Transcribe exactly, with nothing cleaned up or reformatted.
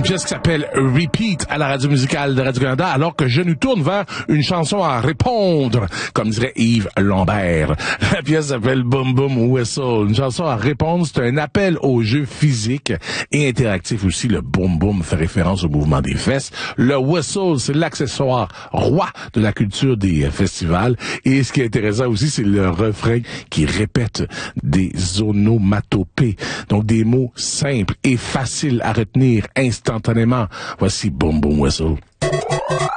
pièce qui s'appelle Repeat à la radio musicale de Radio-Canada, alors que je nous tourne vers une chanson à répondre, comme dirait Yves Lambert. La pièce s'appelle Boom Boom Whistle. Une chanson à répondre, c'est un appel au jeu physique et interactif aussi. Le Boom Boom fait référence au mouvement des fesses. Le whistle, c'est l'accessoire roi de la culture des festivals. Et ce qui est intéressant aussi, c'est le refrain qui répète des onomatopées. Donc des mots simples et faciles à retenir instantanément. Voici Boom Boom Whistle.